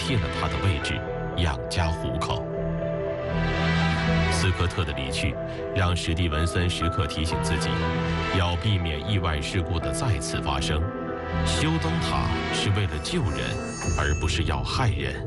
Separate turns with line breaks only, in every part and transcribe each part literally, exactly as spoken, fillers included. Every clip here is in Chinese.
替了他的位置，养家糊口。斯科特的离去，让史蒂文森时刻提醒自己，要避免意外事故的再次发生。修灯塔是为了救人，而不是要害人。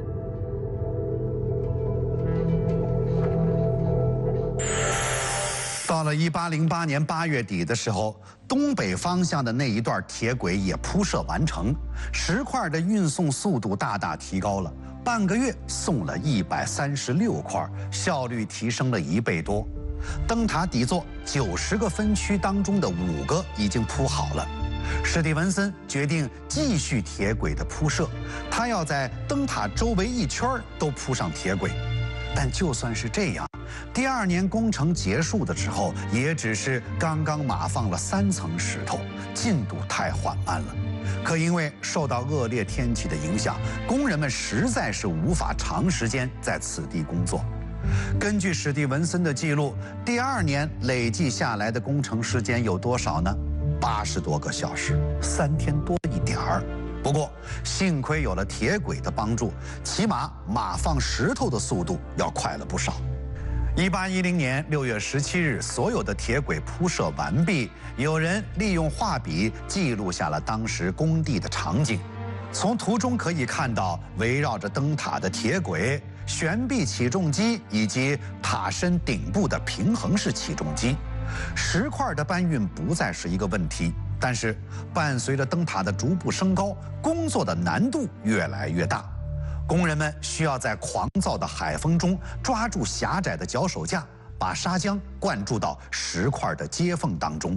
到了一八零八年八月底的时候，东北方向的那一段铁轨也铺设完成，石块的运送速度大大提高了，半个月送了一百三十六块，效率提升了一倍多。灯塔底座九十个分区当中的五个已经铺好了。史蒂文森决定继续铁轨的铺设，他要在灯塔周围一圈都铺上铁轨。但就算是这样，第二年工程结束的时候，也只是刚刚码放了三层石头，进度太缓慢了。可因为受到恶劣天气的影响，工人们实在是无法长时间在此地工作。根据史蒂文森的记录，第二年累计下来的工程时间有多少呢？八十多个小时，三天多一点儿。不过，幸亏有了铁轨的帮助，起码码放石头的速度要快了不少。一八一零年六月十七日，所有的铁轨铺设完毕，有人利用画笔记录下了当时工地的场景。从图中可以看到，围绕着灯塔的铁轨、悬臂起重机以及塔身顶部的平衡式起重机。石块的搬运不再是一个问题，但是伴随着灯塔的逐步升高，工作的难度越来越大。工人们需要在狂躁的海风中抓住狭窄的脚手架，把砂浆灌注到石块的接缝当中。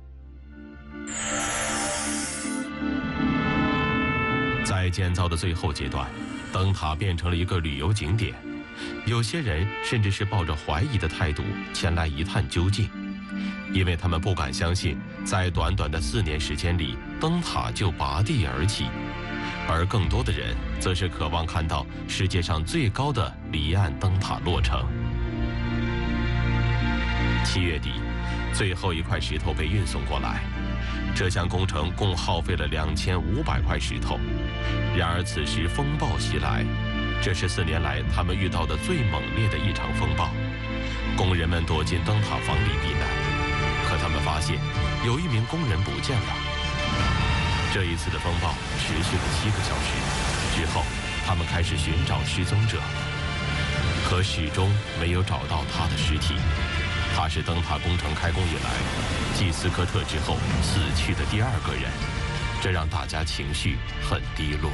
在建造的最后阶段，灯塔变成了一个旅游景点，有些人甚至是抱着怀疑的态度前来一探究竟，因为他们不敢相信，在短短的四年时间里，灯塔就拔地而起。而更多的人则是渴望看到世界上最高的离岸灯塔落成。七月底，最后一块石头被运送过来。这项工程共耗费了两千五百块石头。然而此时风暴袭来，这是四年来他们遇到的最猛烈的一场风暴。工人们躲进灯塔房里避难，可他们发现有一名工人不见了。这一次的风暴持续了七个小时，之后他们开始寻找失踪者，可始终没有找到他的尸体。他是灯塔工程开工以来继斯科特之后死去的第二个人，这让大家情绪很低落。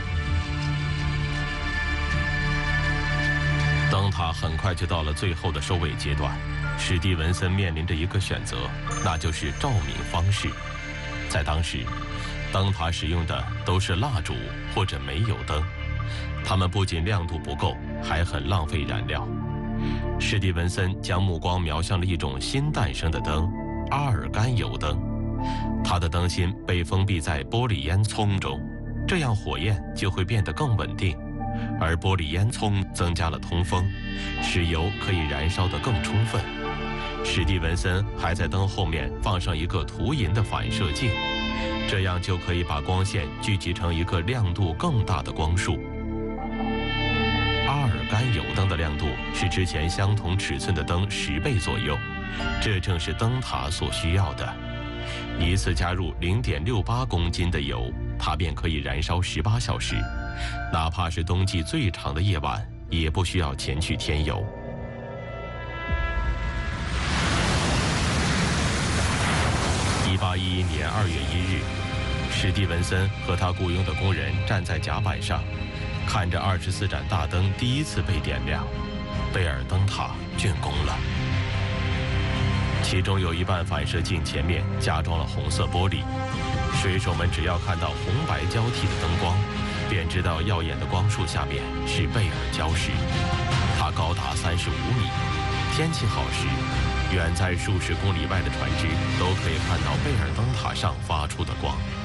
灯塔很快就到了最后的收尾阶段，史蒂文森面临着一个选择，那就是照明方式。在当时，灯塔使用的都是蜡烛或者煤油灯，它们不仅亮度不够，还很浪费燃料。史蒂文森将目光瞄向了一种新诞生的灯——阿尔甘油灯。它的灯芯被封闭在玻璃烟囱中，这样火焰就会变得更稳定，而玻璃烟囱增加了通风，使油可以燃烧得更充分。史蒂文森还在灯后面放上一个涂银的反射镜，这样就可以把光线聚集成一个亮度更大的光束。阿尔甘油灯的亮度是之前相同尺寸的灯十倍左右，这正是灯塔所需要的。一次加入 零点六八公斤的油，它便可以燃烧十八小时，哪怕是冬季最长的夜晚，也不需要前去添油。一八一一年二月一日，史蒂文森和他雇佣的工人站在甲板上，看着二十四盏大灯第一次被点亮，贝尔灯塔竣工了。其中有一半反射镜前面加装了红色玻璃，水手们只要看到红白交替的灯光，便知道耀眼的光束下面是贝尔礁石，它高达三十五米。天气好时，远在数十公里外的船只都可以看到贝尔灯塔上发出的光。